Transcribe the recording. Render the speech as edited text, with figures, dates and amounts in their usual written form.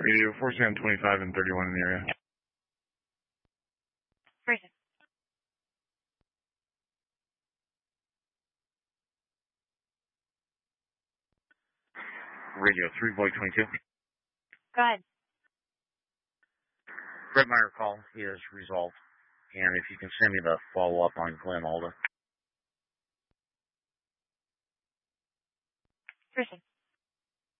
Radio 4725 and 31 in the area. Person. Radio 3 Boy 22. Go ahead. Fred Meyer call is resolved. And if you can send me the follow-up on Glenn Alda. Person.